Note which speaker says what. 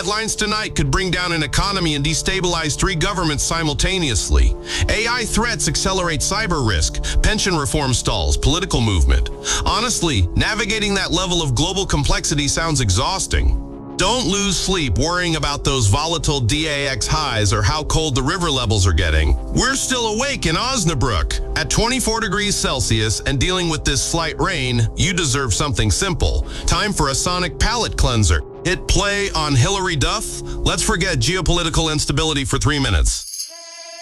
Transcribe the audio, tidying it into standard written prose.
Speaker 1: Headlines tonight could bring down an economy and destabilize 3 governments simultaneously. AI threats accelerate cyber risk, pension reform stalls, political movement. Honestly, navigating that level of global complexity sounds exhausting. Don't lose sleep worrying about those volatile DAX highs or how cold the river levels are getting. We're still awake in Osnabrück. At 24 degrees Celsius and dealing with this slight rain, you deserve something simple. Time for a sonic palate cleanser. Hit play on Hillary Duff. Let's forget geopolitical instability for 3 minutes.